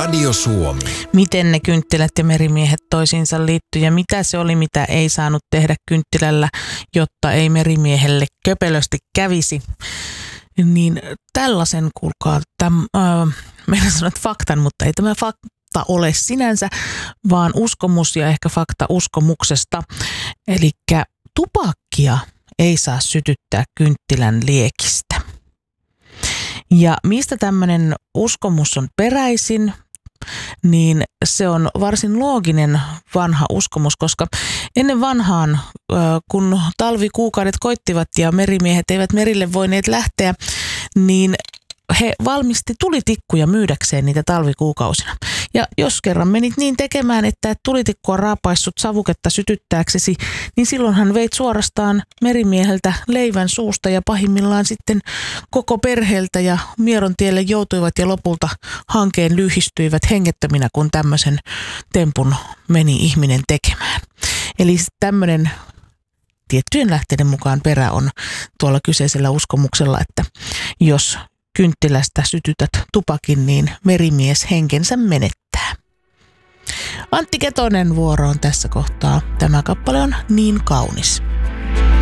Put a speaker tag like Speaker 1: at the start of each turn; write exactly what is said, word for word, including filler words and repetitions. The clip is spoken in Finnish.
Speaker 1: Radio Suomi.
Speaker 2: Miten ne kynttilät ja merimiehet toisiinsa liittyy ja mitä se oli, mitä ei saanut tehdä kynttilällä, jotta ei merimiehelle köpelösti kävisi. Niin tällaisen, kuulkaa, täm, äh, meidän sanot faktan, mutta ei tämä fakta ole sinänsä, vaan uskomus ja ehkä fakta uskomuksesta. Eli tupakkia ei saa sytyttää kynttilän liekistä. Ja mistä tämmöinen uskomus on peräisin, niin se on varsin looginen vanha uskomus, koska ennen vanhaan, kun talvikuukaudet koittivat ja merimiehet eivät merille voineet lähteä, niin he valmisti tulitikkuja myydäkseen niitä talvikuukausina. Ja jos kerran menit niin tekemään, että et tulitikkua raapaissut savuketta sytyttääksesi, niin silloinhan veit suorastaan merimieheltä leivän suusta ja pahimmillaan sitten koko perheeltä ja Mieron tielle joutuivat ja lopulta hankeen lyhistyivät hengettöminä, kun tämmöisen tempun meni ihminen tekemään. Eli tämmöinen tiettyjen lähteiden mukaan perä on tuolla kyseisellä uskomuksella, että jos kynttilästä sytytät tupakin, niin merimies henkensä menettää. Antti Ketonen vuoro on tässä kohtaa. Tämä kappale on Niin kaunis.